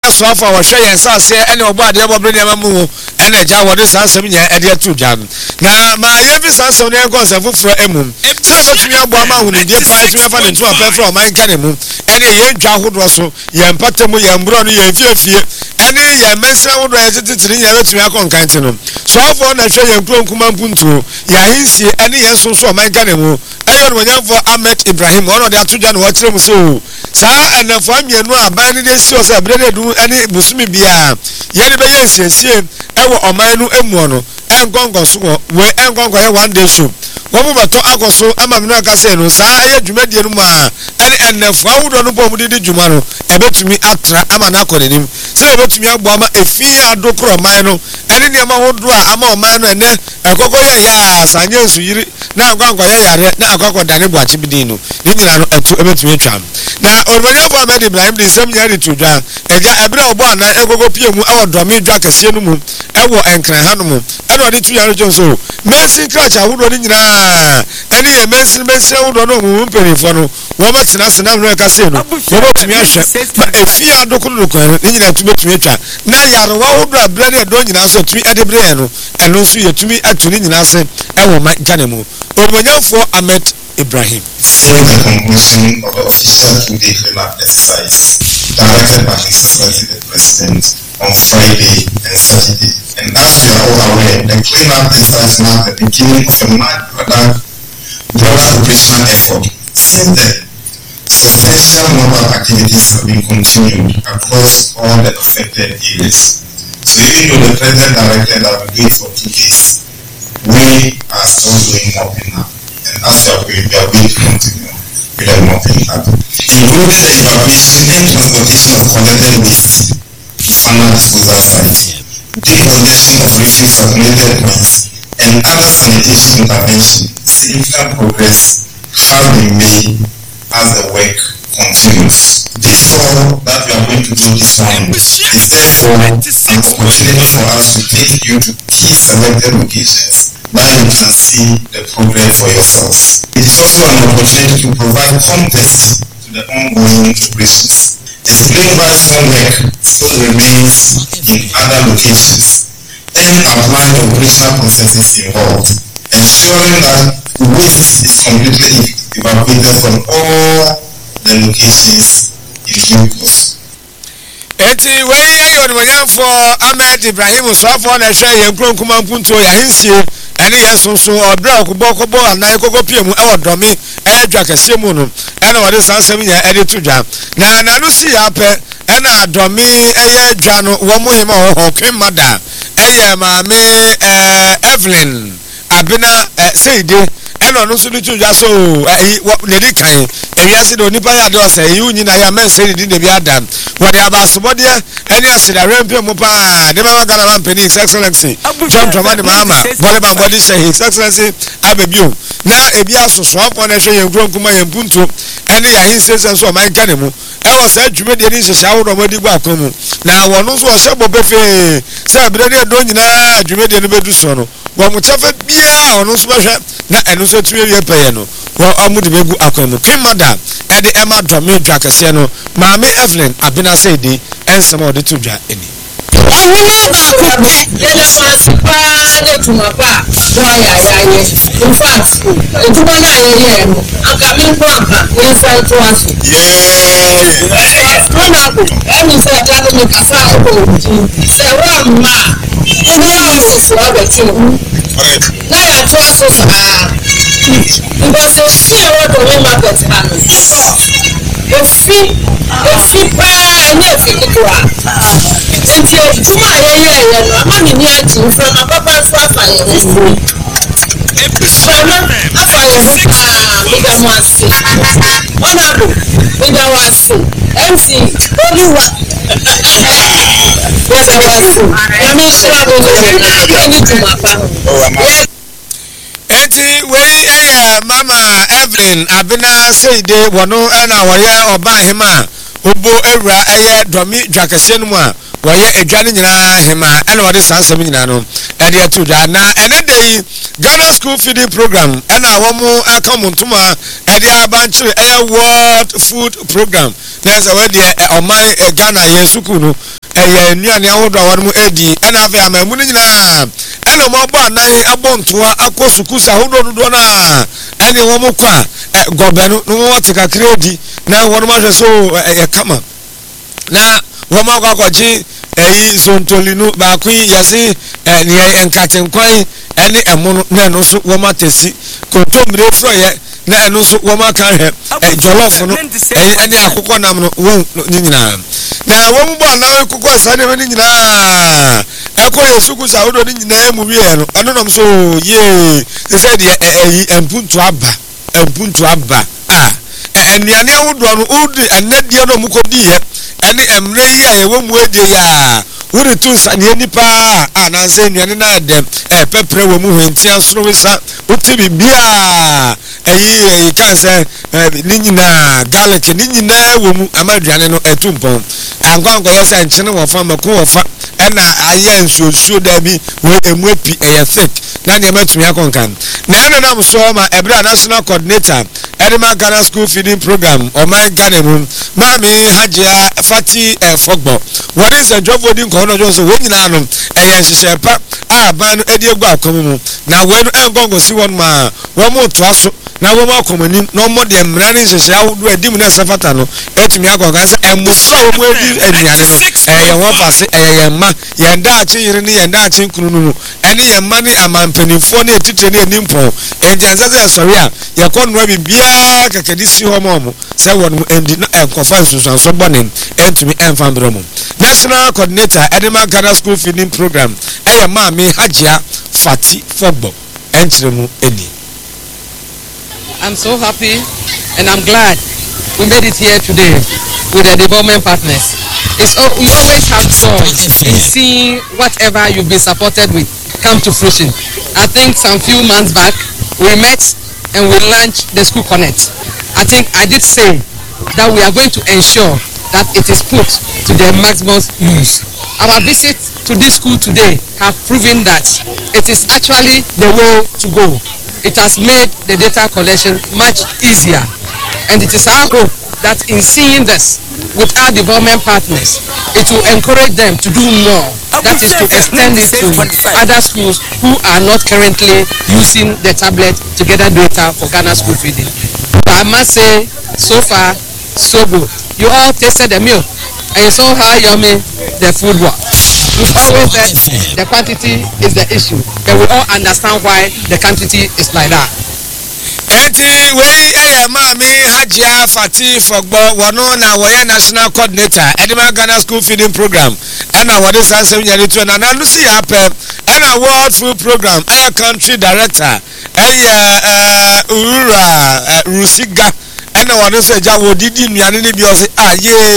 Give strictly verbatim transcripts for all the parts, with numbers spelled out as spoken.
Ibrahim Swafa wa hwe yen sase ene obo ade bobre ne mamu ene ja wode sansem nya ade atu dwan na ma ye bi sansem ne konse fufuro emum sa betumi abo ama hunu die pa tumi afa ne ntuma pefro o man kan emu ene ye ntwa hodo so ye mpatamu ye mbro no ye fiefie ene ye mesra hodo ye titiri ye betumi akon kan no Swafa na hwe ye nkuro nkuma mpuntuo ya hinsie ene ye so so o man kan emu ayo no nyamfo Ahmed Ibrahim ono de atu dwan wo kire mu so sa enafo amienu aban ne de si o se brede du ene busumi bia ye ne be ye nsiesie ewo oman no emu no engongo so we engongo ye one day show wo mo beto akoso ama me no aka se no sa aye dwumadie no ma ene enafo awudo no bom de de dwuma no ebetumi atra ama na akonenim se ebetumi agbo ama efi adokro oman no ene ne ma hodo a ama oman no ene ekoko ye ya sanye nsu yiri na engongo ye yare na akoko dane boachi bidin no ni nyina no etu ebetumi twam na ormanya fo Ahmed Ibrahim de sem nya ritu dwa eja ebra obo ana egogo pie mu awo domi dwa kase no mu ewo enkran ha no mu ene odi tu yare jonso Messi crash ahudo ni nyina ene ye Messi Messi ahudo no mu mperifo no wo betena sena no kase no wo betumi ahwe efi adokuru no kwan ni nyina tu betumi atwa na yare wa ahudo abra ne do nyina so tumi edebre no eno so yetumi atu ni nyina se ewo ma nkanemu ormanya fo Ahmed Ibrahim. Following the conclusion of the official two-day cleanup exercise directed by His Excellency the President on Friday and Saturday, and as we are all aware, the cleanup exercise marked the beginning of a much broader, broader operational effort. Since then, substantial number of activities have been continued across all the affected areas. So even though the President directed that we do it for two days, we are still doing mopping up. And as we are going, we are going to continue with the mopping up, including the evacuation and transportation of collected waste to final disposal sites, decongestion of refuse accumulated points, and other sanitation intervention. Significant progress has been made as the work continues. This all that we are going to do this morning is therefore an opportunity for us to take you to key selected locations that you can see the progress for yourselves. It is also an opportunity to provide context to the ongoing operations. Explain why some work still remains in other locations and apply the operational processes involved, ensuring that waste is completely evacuated from all the locations in due course. Eti wey ayo no yan for Ahmed Ibrahim Swafa na hwe ye nkron kuma mpunto ya hinsie ene ye sonso obra okubo kobo anan kogo pie mu e odomi e dwa kase mu no ene wode sansem nya ede to dwa na na no si ya pe ene adomi eye dwa no wo mu hima ho kwen mada eye maame eh Evelyn Abina Seide eno no so litu dwa so eh ne di kan ewiase de onipa ya de o se yi unyi na ya men se di de bi adam wode abasobode eni asida rempe mu pa de mama gana man peni excellency jam to mama mama bole ba body say his excellency abebio na ebi asoso afọ na hwe yenkuro kuma yempunto eni ya hinsense so man kan mu e wo sa dwume de ni hyehyɛ wo do modi gba akomu na wono so hye bobefe sa bere de do nyina dwume de no bedu so no wo mu chefe bia ono so behwe na eno so tuwe wie peye no wo amu de begu akomu kimada e de ema dwame dwa kese no maame Evelyn Abina Seide ensema ode to dwa eni Ewuna ba ko be ele wa sipa de tumapa do ya ya ye in fact ejuma na ye ye no aka mi ko aka ye sai to asu yeah kona ko emi se ta ko mi kasa ko se wa ma eni o so ba ti na ya to asu sa because o si e wa do me market ha no ofi ofi pa ni ofi kitwa enti ejuma ye ye ye no ama mi ni aji from papa so afa ye wo Sana afa ye ah mi da mo ase ona bo mi da wa ase mc oliwa yes I was ya mi sha bo na ni tuma pa eti wey eh mama Evelyn Abina Seide wono na woye oba hema obo ewura eye domi dwakase no mu a wɔyɛ adwane nyinaa hema ɛna wɔde saa nsɛm nyinaa no ɛde ato dwa na ɛnɛ da yi Ghana School Feeding Program ɛna wɔn aka mo ntoma ɛde abankyere ɛyɛ World Food Program na ɛsɛ wɔde ɔman Ghana yɛn sukuu no ɛyɛ nnuane ahodoɔ a wɔn mo adi ɛna afei amamu no nyinaa ɛna wɔn abɔ anan abɔ ntoa akɔ sukuu sa ahodoɔ dodoɔ na ɛne wɔn kɔ a gɔbɛ no na wɔn te kakra adi na wɔn ahwɛ so ɛyɛ kama na wɔn akɔ akɔgye ɛyi zontoli no baako yi yɛse ɛneɛ nkatenkwan ɛne ɛmo no na ɛno nso wɔn atɛsi kontommire frɔyɛ na ɛno nso wɔn aka hwɛ ɛjɔlɔfo no ɛyi ɛne akokɔ nam no wɔn ne nyinaa na wɔn bɔ anan kokɔ saa nneɛma ne nyinaa ɛkɔ yɛ sukuu saa ahodoɔ ne nyinaa mu wiɛ no ɛno nam so yee sɛ deɛ ɛyi mpuntu aba mpuntu aba a ɛnnuane ahodoɔ no ɔdi ɛnɛ deɛ no ɔmo kɔ di yɛ ɛne mmerɛ yi a yɛwɔ mu adi yɛ a wode to nsaneɛ nipa a nansɛ nnuane no adɛm ɛpɛprɛ wɔ mu hwentia soro wesa wote biribiaa ɛyi ɛyi kan sɛ ne nyinaa garlic ne nyinaa wɔ mu ama aduane no ɛto mpɔn ankwankɔyɛ sɛ nkyene wɔfa mako wɔfa ɛna ayɛ nsuosuo daa bi wɔ emu api ɛyɛ thick na nneɛma tumi akɔnkan na ɛne nam so ma ɛberɛ a national coordinator ɛde ma Ghana School Feeding Program ɔman Ghana mu maame Hagia Fati ɛfɔgbɔ wɔde nsɛntwerɛfoɔ di nkɔɔ no ɔdwo nso wɔn nyinaa no ɛyɛ nhyehyɛ pa a aban no adi agu akɔm mu na wɔn no ɛnkɔnkɔsi wɔn mu a wɔn mo toa so na wɔn akɔm anim na wɔn deɛ mmara ne nhyehyɛ ahodoɔ adi mu na ɛsɛ fata no ɛtumi akɔnkan sɛ ɛmoso a wɔn adi aduane no ɛyɛ wɔn fase ɛyɛ yɛn mma yɛn daakye yere ne yɛn daakye nkunu no ɛne yɛn mma ne amampanimfoɔ ne etitire ne anim pɔn ɛnkyɛnsɛ sɛ ɛsɔre a yɛkɔ noa biribiara kɛkɛde si hɔ ma ɔmo sɛ wɔn mo ɛndi na ɛnkɔfa nsunsuanso bɔne ɛntumi ɛmfa mbrɛ mu national coordinator ɛdema Ghana School Feeding Program ɛyɛ maame Hagia Fati Fogbo ɛnkyerɛ mu ɛni. I'm so happy and I'm glad we made it here today with the development partners. It's you always have joy in seeing whatever you've been supported with come to fruition. I think some few months back we met and we launched the School Connect. I think I did say that we are going to ensure that it is put to the maximum use. Our visit to this school today have proven that it is actually the way to go. It has made the data collection much easier, and it is our hope that in seeing this with our development partners, it will encourage them to do more. That is to extend it to other schools who are not currently using the tablet to gather data for Ghana School Feeding. I must say, so far, so good. You all tasted the milk and you saw how yummy the food was. We've always said the quantity is the issue, and we all understand why the quantity is like that. Enti wei ɛyɛ maame Hagia Fati Fogbo wɔno na wɔyɛ national coordinator ɛdema Ghana School Feeding Program ɛna wɔde saa nsɛm nyane to na nanu si apɛ ɛna World Food Program ɛyɛ country director ɛyɛ ɛɛ Ura Rusiga ɛna wɔde nso agya wɔdidi nnuane ne bi ɔse ah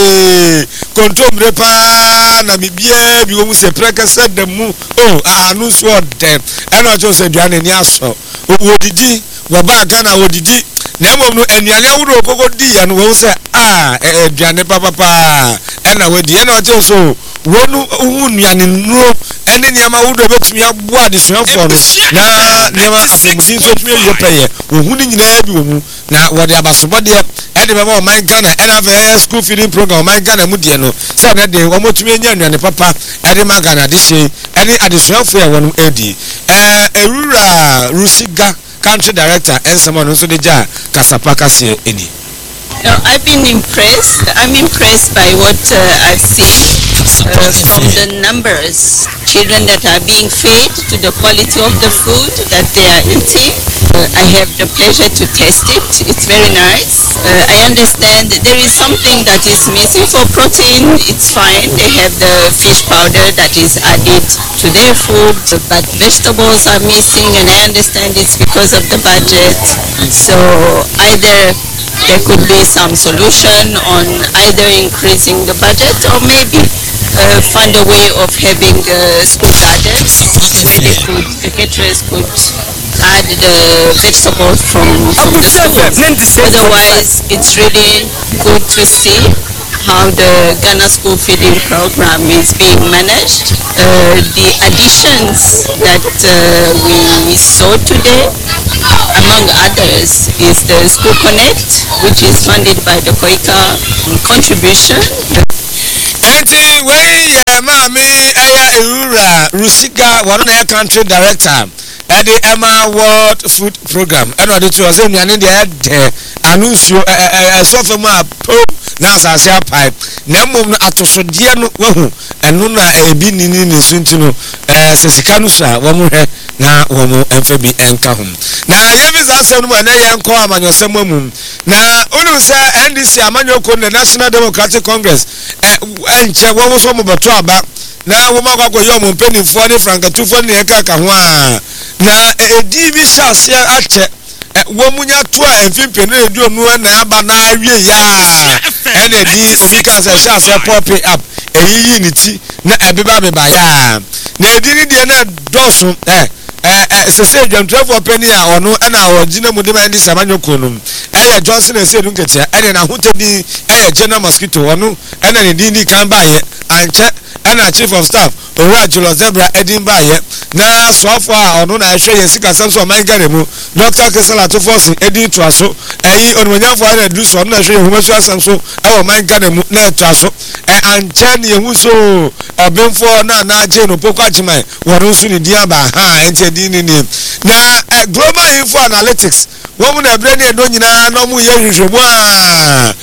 yee kontomire paa na bibia bi wɔ mu sɛ prɛkɛsɛ da mu oh anu so ɔdɛm ɛna ɔkyerɛ sɛ aduane ni asɔ wɔdidi wɔba Ghana wɔdidi na mmom no anuane ahodoɔ kɔkɔ di yɛ no wɔn sɛ ah aduane papapaa ɛna wɔdi ɛna ɔkyerɛ so wɔn hu nnuane nnuro ɛne nneɛma ahodoɔ bɛtumi aboa adesuafoɔ no na nneɛma apɔmuden nso tumi yɛ pɛyɛ wɔn ne nyinaa bi wɔ mu na wɔde abasobɔdeɛ ɛde bɛma ɔman Ghana ɛna afɛ School Feeding Program ɔman Ghana mu deɛ no sɛ ɛnɛ de wɔn tumi anya nnuane papa ɛde ma Ghana de hyɛ ɛne adesuafoɔ a wɔn adi ɛɛ ewura Rusiga country director and someone also the ja kasapaka se eni. No, I've been impressed. I'm impressed by what uh, I've seen uh, from the numbers, children that are being fed, to the quality of the food that they are eating. Uh, I have the pleasure to test it. It's very nice. Uh, I understand there is something that is missing for protein. It's fine. They have the fish powder that is added to their food, but vegetables are missing, and I understand it's because of the budget. So either there could be some solution on either increasing the budget or maybe uh, find a way of having uh, school gardens where they could, the caterers could add the vegetables from, from the schools. Otherwise, it's really good to see how the Ghana School Feeding Program is being managed. Uh, the additions that uh, we saw today, among others, is the School Connect, which is funded by the Koika contribution. Enti wey ye maami eya ewura Rusika one na country director at the Emma World Food Program. And what it was in the head anuncio a sofa ma po na sasia pipe. Nemo atosodia no wahu enu na ebi nini ni suntino eh sesika no sa wo mo hwe na wo mo emfa bi enka hom. Na ye bi za asem no na ye nko amanyosem mu. Na unu sa N D C amanyoko na National Democratic Congress eh enche wo mo so mo beto aba na wo ma kwakọ yo mo mpanifo ne frankatufo ne eka ka ho a na edi bi hyase ache wo munya to a mfimpe no edu onu na aba na awie ya ene di obi ka se hyase pop up eyiyi ni ti na ebeba beba ya na edi ni de na doso eh eh se se dwantwefo pani a ono na ogina mu de ma ndi samanyoko no eh Johnson e se du nketia ene na hotedi eh General Mosquito ono ene ni di ni kan ba ye anche ana chief of staff Owura Julius Zebra Edinburgh ye na so far ono na hwe ye sika samso amangare mu Doctor Kesala to force edin to aso eyi onmanyafo ana du so na hwe ye humasu asamso e o mangare mu na to aso e anche ne hu so obemfo na na je no pokwa chiman woro su ni dia ba ha ente di ni ni na Global Info Analytics wo mu na bre ne no nyina no mu ye hwehwemu a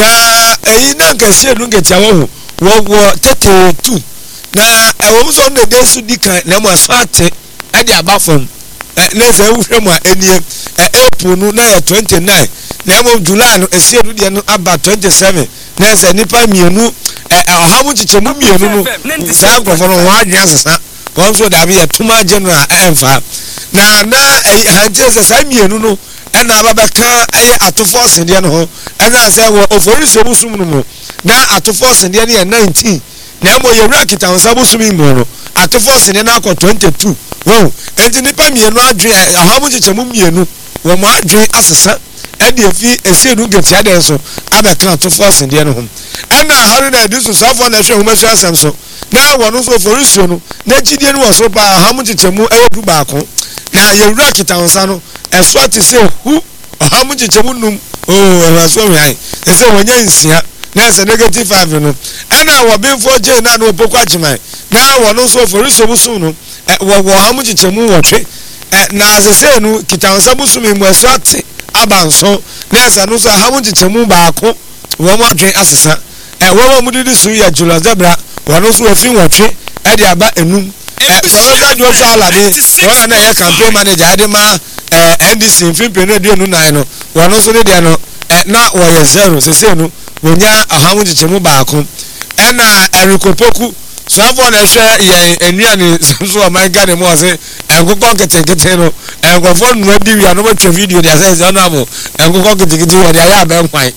na eyi na nkase nu ngetia wo wo wo thirty-two na ewo mu so no de su di kan na mo asate ade abafom na ze wuhwemu a enie April nu na twenty-nine na mo July no esie nu de no aba twenty-seven na ze nipa mienu ohamu chichemu mienu no sa nkrofo no wa adwen asesa won so da be tuma general emfa na na hanje se sa mienu no na ababeka aye atofo sende no ho na se wo ofori so busum no mo na atofo sende ne nineteen na mo yewura kita onsa busumi mo no atofo sende na akọ twenty-two wo enti nipa mienu adwen ahamu chichemu mienu wo mo adwen asesa edi efi esiedu getia den so abeka atofo sende no ho na haru na edu so safo na hwe humasu asem so na wono so ofori so no na chidie no wo so pa ahamu chichemu edu baako na yewura kita onsa no eso ti se hu ahamu chichemu num oh eso we ai ese wonya nsia na ese negative five no ana wo benfo je na no pokwa chiman na wono so ofori so busu no wo wo ahamu chichemu wotwe na asese no kita onsa busu mi mu eso ati abanso na ese no so ahamu chichemu baako wo mo adwen asesa e wo mo didi su ya Julius Zebra wono so afi wotwe e de aba enum Professor Joshua Alade wona na ye campaign manager ade ma N D C mfimpe no de nu nine no wono so de de no na wo ye zero sese no wonya ahamu chichemu baako e na erikopoku so afọ na hwe ye enuane so o man gane mo se enkokọ ketekete no enkofo nu adi wi ano matwa video de ase se no amo enkokọ ketekete wo de aya ba nkwan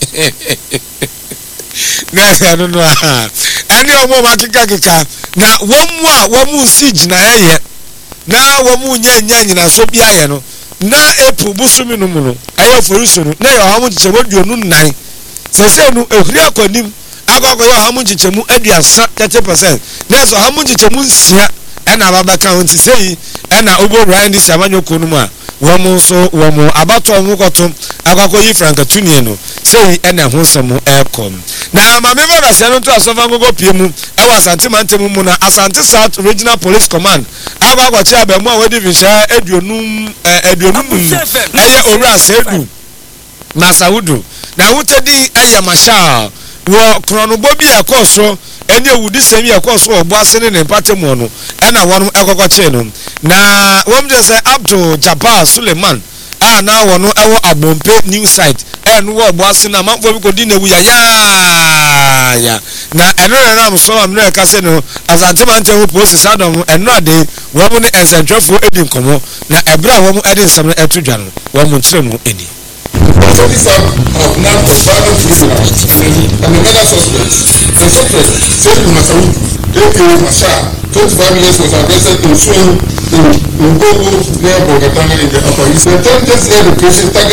na no no ani omo ma kika kika na womu a womu si gina eye na womu nya nya nyina so bia ye no na epu busumi no mu no ayo foriso no na yo hamu chichemu duonu nine sese no ehuri akonim akoko yo hamu chichemu aduasa thirty percent na so hamu chichemu nsia ena ababaka won ti sei ena obo Ryan di samanyoko no mu a womu so womu abato omu koto akoko yi frankatunie no sei ena ho nsemo ekom na mame baba se no to asofa ngogo pie mu e wa Asante Mantemu mu na Asante South Regional Police Command akoko chi abemu a wedi visha eduonum eduonum eye Owura Sedu Masaudu na wutedi eye Marshal wo kronobo bi akoso ene wudi semi akoso obo asene ne patemu no ena wonu ekoko chi no na wom je say Abdul Jabbar Suleiman a na wono ewo Abompe new site enu wo obo asene manfo bi kodi na wu ya ya na eno na am so am na ka se no Asante Mantemu post sadom eno ade wo mu ne ensentwefo edi nkomo na ebra wo mu edi nsam etu dwa no wo mu nkire mu eni Officer of N A M violent criminal and another suspect, the suspect, Sedu Masaudu, aka Marshal, twenty-five years, was arrested in Swing in Ngogo near Bogatanga in the Upper East. The attempted education